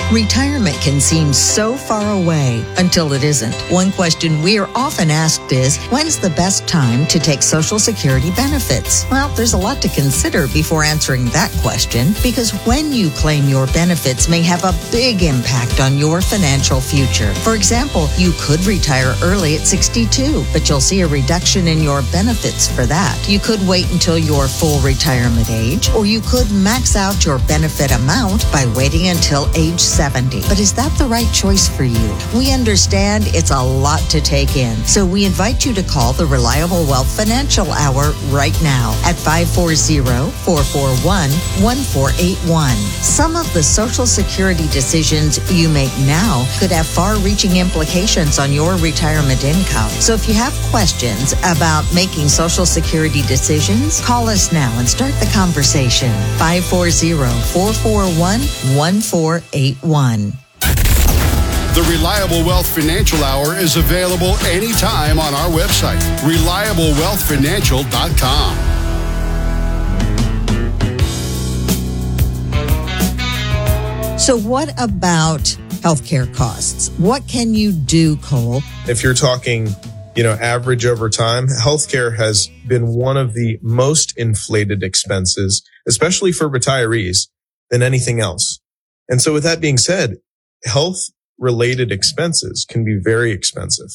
Retirement can seem so far away until it isn't. One question we are often asked is, when's the best time to take Social Security benefits? Well, there's a lot to consider before answering that question, because when you claim your benefits may have a big impact on your financial future. For example, you could retire early at 62, but you'll see a reduction in your benefits for that. You could wait until your full retirement age, or you could max out your benefit amount by waiting until age 70. But is that the right choice for you? We understand it's a lot to take in, so we invite you to call the Reliable Wealth Financial Hour right now at 540-441-1481. Some of the Social Security decisions you make now could have far-reaching implications on your retirement income. So if you have questions about making Social Security decisions, call us now and start the conversation. 540-441-1481. The Reliable Wealth Financial Hour is available anytime on our website, ReliableWealthFinancial.com. So what about healthcare costs? What can you do, Cole? If you're talking, average over time, healthcare has been one of the most inflated expenses, especially for retirees, than anything else. And so with that being said, health-related expenses can be very expensive.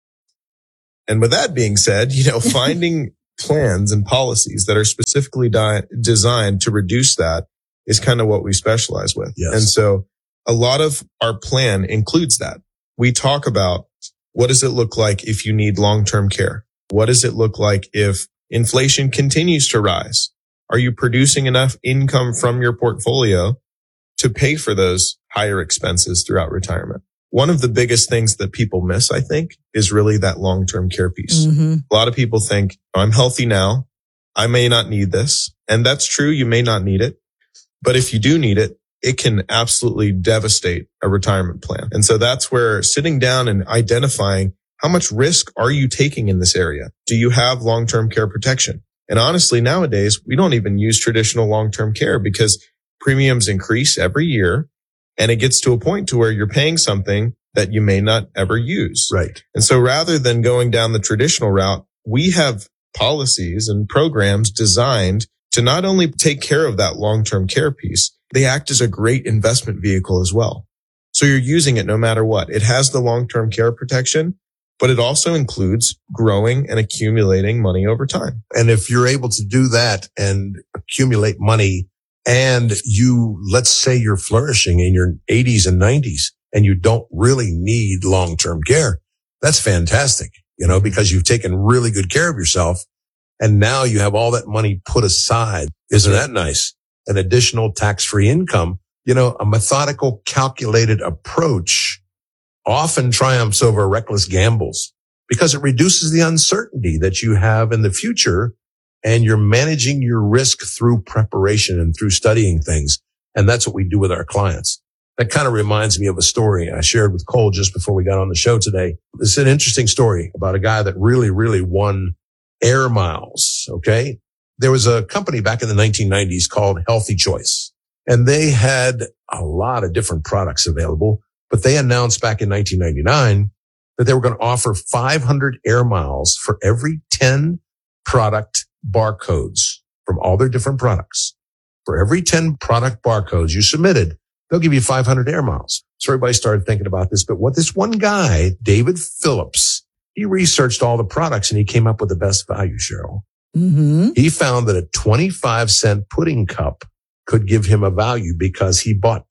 And with that being said, finding plans and policies that are specifically designed to reduce that is kind of what we specialize with. Yes. And so a lot of our plan includes that. We talk about, what does it look like if you need long-term care? What does it look like if inflation continues to rise? Are you producing enough income from your portfolio to pay for those higher expenses throughout retirement? One of the biggest things that people miss, I think, is really that long-term care piece. Mm-hmm. A lot of people think, I'm healthy now, I may not need this. And that's true, you may not need it. But if you do need it, it can absolutely devastate a retirement plan. And so that's where sitting down and identifying, how much risk are you taking in this area? Do you have long-term care protection? And honestly, nowadays, we don't even use traditional long-term care because premiums increase every year, and it gets to a point to where you're paying something that you may not ever use. Right. And so rather than going down the traditional route, we have policies and programs designed to not only take care of that long-term care piece, they act as a great investment vehicle as well. So you're using it no matter what. It has the long-term care protection, but it also includes growing and accumulating money over time. And if you're able to do that and accumulate money, and let's say you're flourishing in your 80s and 90s and you don't really need long-term care, that's fantastic, because you've taken really good care of yourself and now you have all that money put aside. Isn't that nice? An additional tax-free income, a methodical, calculated approach often triumphs over reckless gambles because it reduces the uncertainty that you have in the future. And you're managing your risk through preparation and through studying things. And that's what we do with our clients. That kind of reminds me of a story I shared with Cole just before we got on the show today. It's an interesting story about a guy that really, really won air miles. Okay. There was a company back in the 1990s called Healthy Choice, and they had a lot of different products available, but they announced back in 1999 that they were going to offer 500 air miles for every 10 product barcodes from all their different products. For every 10 product barcodes you submitted, they'll give you 500 air miles. So everybody started thinking about this. But what this one guy, David Phillips, he researched all the products and he came up with the best value, Cheryl. Mm-hmm. He found that a 25-cent pudding cup could give him a value because he bought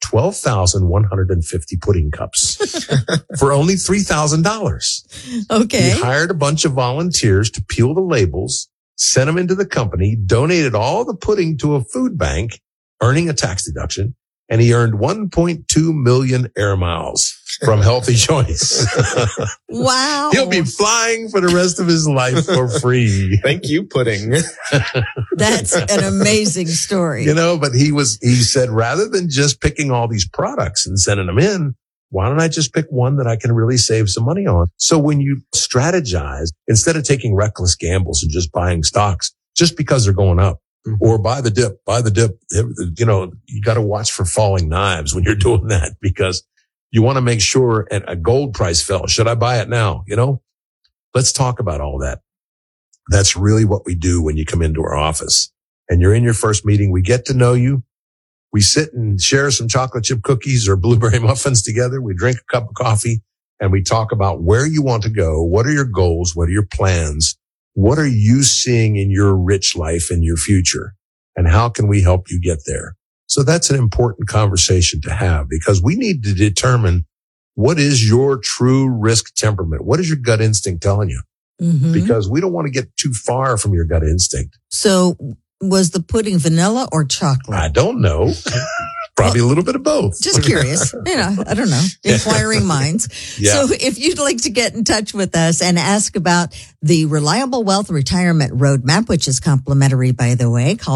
12,150 pudding cups for only $3,000. Okay. He hired a bunch of volunteers to peel the labels, sent them into the company, donated all the pudding to a food bank, earning a tax deduction, and he earned 1.2 million air miles from Healthy Choice. Wow. He'll be flying for the rest of his life for free. Thank you, pudding. That's an amazing story. But he said, rather than just picking all these products and sending them in, why don't I just pick one that I can really save some money on? So when you strategize, instead of taking reckless gambles and just buying stocks just because they're going up, or buy the dip. You know, you got to watch for falling knives when you're doing that, because you want to make sure a gold price fell. Should I buy it now? You know, let's talk about all that. That's really what we do when you come into our office and you're in your first meeting. We get to know you. We sit and share some chocolate chip cookies or blueberry muffins together. We drink a cup of coffee and we talk about where you want to go. What are your goals? What are your plans? What are you seeing in your rich life and your future? And how can we help you get there? So that's an important conversation to have, because we need to determine what is your true risk temperament. What is your gut instinct telling you? Mm-hmm. Because we don't want to get too far from your gut instinct. So was the pudding vanilla or chocolate? I don't know. Probably a little bit of both. Just curious. You know, I don't know. Inquiring minds. Yeah. So if you'd like to get in touch with us and ask about the Reliable Wealth Retirement Roadmap, which is complimentary, by the way, call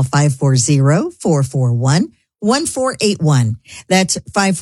540-441-1481. That's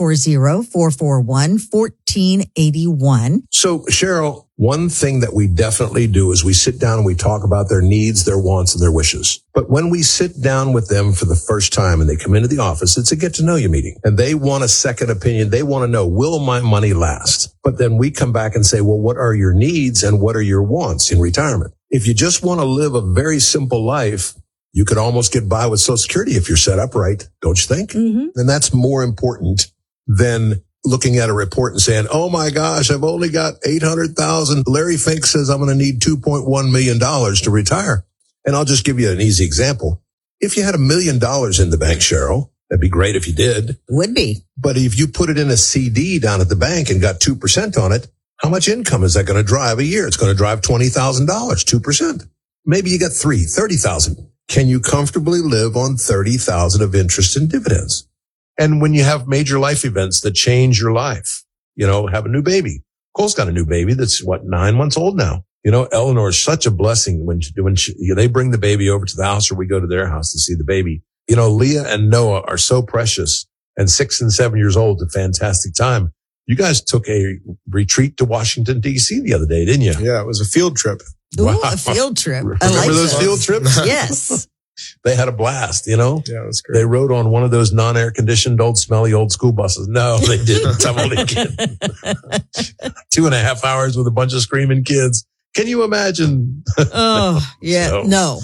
540-441-1481. So, Cheryl, one thing that we definitely do is we sit down and we talk about their needs, their wants, and their wishes. But when we sit down with them for the first time and they come into the office, it's a get-to-know-you meeting. And they want a second opinion. They want to know, will my money last? But then we come back and say, well, what are your needs and what are your wants in retirement? If you just want to live a very simple life, you could almost get by with Social Security if you're set up right, don't you think? Mm-hmm. And that's more important than looking at a report and saying, oh my gosh, I've only got $800,000. Larry Fink says I'm going to need $2.1 million to retire. And I'll just give you an easy example. If you had $1 million in the bank, Cheryl, that'd be great if you did. Would be. But if you put it in a CD down at the bank and got 2% on it, how much income is that going to drive a year? It's going to drive $20,000, 2%. Maybe you got $30,000. Can you comfortably live on $30,000 of interest and dividends? And when you have major life events that change your life, you know, have a new baby. Cole's got a new baby that's 9 months old now. You know, Eleanor is such a blessing when they bring the baby over to the house or we go to their house to see the baby. You know, Leah and Noah are so precious, and 6 and 7 years old, a fantastic time. You guys took a retreat to Washington, D.C. the other day, didn't you? Yeah, it was a field trip. Ooh, wow. A field trip. Remember those field trips? Yes. They had a blast, you know? Yeah, it was great. They rode on one of those non-air conditioned, smelly old school buses. No, they didn't. I'm only kidding. 2.5 hours with a bunch of screaming kids. Can you imagine? Oh, yeah. No.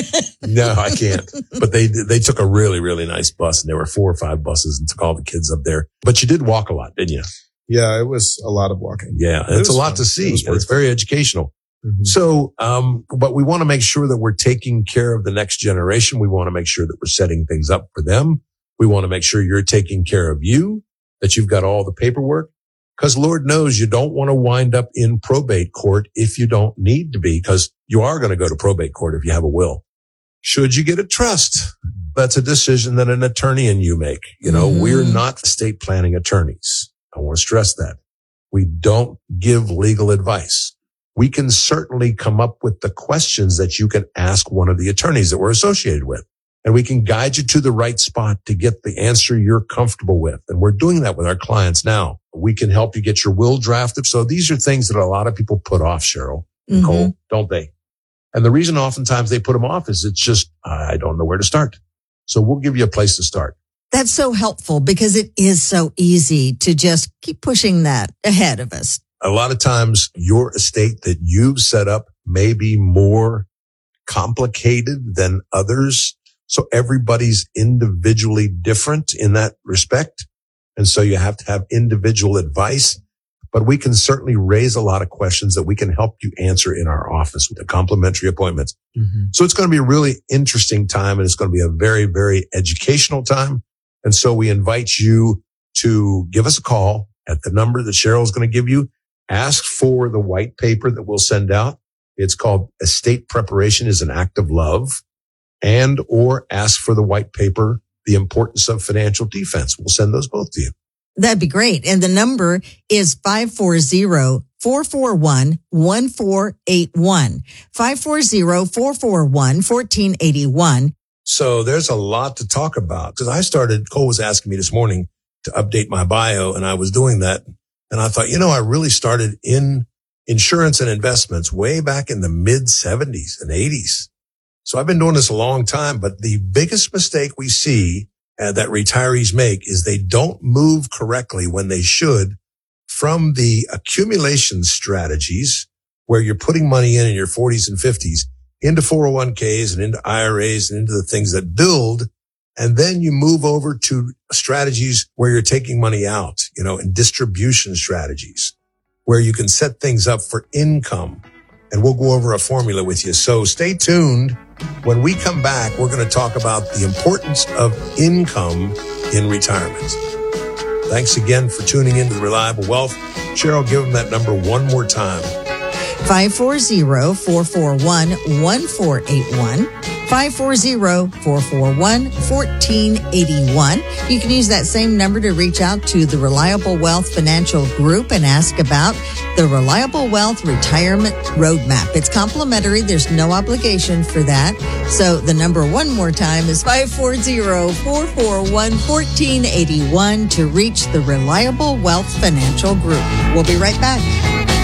No, I can't. But they took a really, really nice bus, and there were 4 or 5 buses, and took all the kids up there. But you did walk a lot, didn't you? Yeah, it was a lot of walking. Yeah, it's a lot fun. to see. It's very educational. Mm-hmm. So, but we want to make sure that we're taking care of the next generation. We want to make sure that we're setting things up for them. We want to make sure you're taking care of you, that you've got all the paperwork. Because Lord knows you don't want to wind up in probate court if you don't need to be, because you are going to go to probate court if you have a will. Should you get a trust? That's a decision that an attorney and you make. You know, we're not estate planning attorneys. I want to stress that. We don't give legal advice. We can certainly come up with the questions that you can ask one of the attorneys that we're associated with. And we can guide you to the right spot to get the answer you're comfortable with. And we're doing that with our clients now. We can help you get your will drafted. So these are things that a lot of people put off, Cheryl and Cole, don't they? And the reason oftentimes they put them off is it's just, I don't know where to start. So we'll give you a place to start. That's so helpful, because it is so easy to just keep pushing that ahead of us. A lot of times your estate that you've set up may be more complicated than others. So everybody's individually different in that respect. And so you have to have individual advice, but we can certainly raise a lot of questions that we can help you answer in our office with the complimentary appointments. Mm-hmm. So it's going to be a really interesting time, and it's going to be a very, very educational time. And so we invite you to give us a call at the number that Cheryl's going to give you. Ask for the white paper that we'll send out. It's called Estate Preparation is an Act of Love. And or ask for the white paper, The Importance of Financial Defense. We'll send those both to you. That'd be great. And the number is 540-441-1481. 540-441-1481. So there's a lot to talk about, because Cole was asking me this morning to update my bio, and I was doing that. And I thought, I really started in insurance and investments way back in the mid 70s and 80s. So I've been doing this a long time, but the biggest mistake we see that retirees make is they don't move correctly when they should from the accumulation strategies where you're putting money in your 40s and 50s into 401ks and into IRAs and into the things that build. And then you move over to strategies where you're taking money out, and distribution strategies where you can set things up for income. And we'll go over a formula with you. So stay tuned. When we come back, we're going to talk about the importance of income in retirement. Thanks again for tuning into the Reliable Wealth. Cheryl, give them that number one more time. 540-441-1481. 540-441-1481. You can use that same number to reach out to the Reliable Wealth Financial Group and ask about the Reliable Wealth Retirement Roadmap. It's complimentary. There's no obligation for that. So the number one more time is 540-441-1481 to reach the Reliable Wealth Financial Group. We'll be right back.